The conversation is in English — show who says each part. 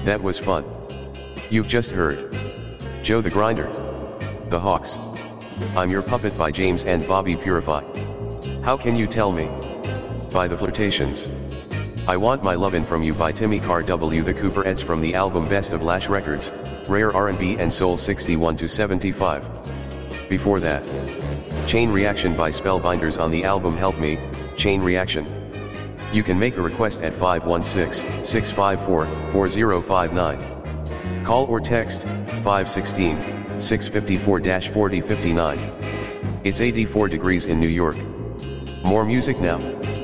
Speaker 1: That was fun. You've just heard Joe the Grinder, The Hawks, I'm Your Puppet by James and Bobby Purify. How Can You Tell Me by The Flirtations. I Want My Lovin' From You by Timmy Carr W. The Cooperettes from the album Best of Lash Records, Rare R&B and Soul 61-75. Before that, Chain Reaction by Spellbinders on the album Help Me, Chain Reaction. You can make a request at 516-654-4059. Call or text 516-654-4059. It's 84 degrees in New York. More music now.